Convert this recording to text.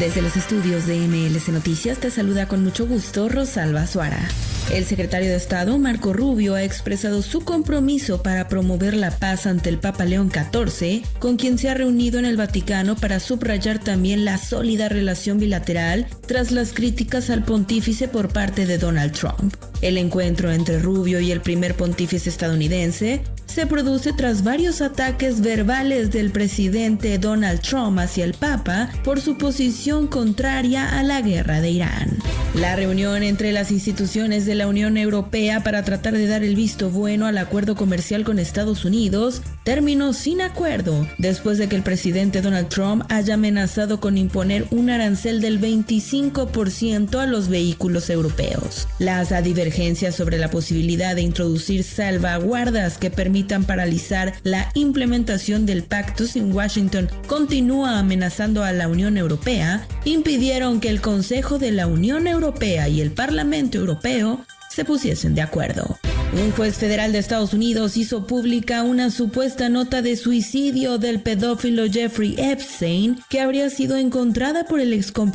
Desde los estudios de MLS Noticias te saluda con mucho gusto Rosalba Suara. El secretario de Estado, Marco Rubio, ha expresado su compromiso para promover la paz ante el Papa León XIV, con quien se ha reunido en el Vaticano para subrayar también la sólida relación bilateral tras las críticas al pontífice por parte de Donald Trump. El encuentro entre Rubio y el primer pontífice estadounidense se produce tras varios ataques verbales del presidente Donald Trump hacia el Papa por su posición contraria a la guerra de Irán. La reunión entre las instituciones de la Unión Europea para tratar de dar el visto bueno al acuerdo comercial con Estados Unidos terminó sin acuerdo después de que el presidente Donald Trump haya amenazado con imponer un arancel del 25% a los vehículos europeos. Las divergencias sobre la posibilidad de introducir salvaguardas que permitan paralizar la implementación del pacto sin Washington continúa amenazando a la Unión Europea, impidieron que el Consejo de la Unión Europea y el Parlamento Europeo se pusiesen de acuerdo. Un juez federal de Estados Unidos hizo pública una supuesta nota de suicidio del pedófilo Jeffrey Epstein que habría sido encontrada por el excompañero